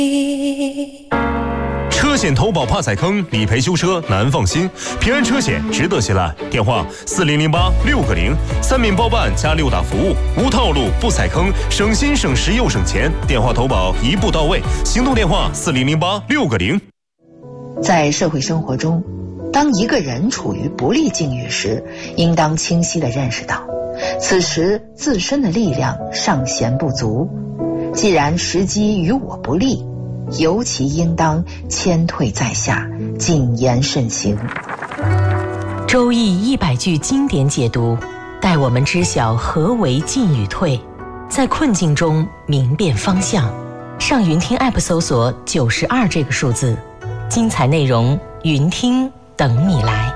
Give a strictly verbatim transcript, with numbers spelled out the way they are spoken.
车险投保怕踩坑，理赔修车难放心。平安车险值得信赖。电话四零零八六个零，三免包办加六大服务，无套路不踩坑，省心省时又省钱。电话投保一步到位，行动电话四零零八六个零。 在社会生活中，当一个人处于不利境遇时，应当清晰地认识到，此时自身的力量尚显不足。既然时机与我不利，尤其应当谦退在下，谨言慎行。 周易一百句经典解读，带我们知晓何为进与退，在困境中明辨方向。上云听 App 搜索九十二这个数字，精彩内容云听等你来。